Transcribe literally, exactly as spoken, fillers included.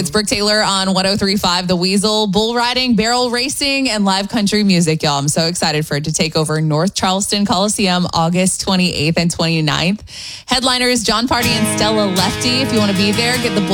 It's Brooke Taylor on one oh three point five The Weasel. Bull riding, barrel racing, and live country music, y'all. I'm so excited for it to take over North Charleston Coliseum August twenty-eighth and twenty-ninth. Headliners John Party and Stella Lefty. If you want to be there, get the Bull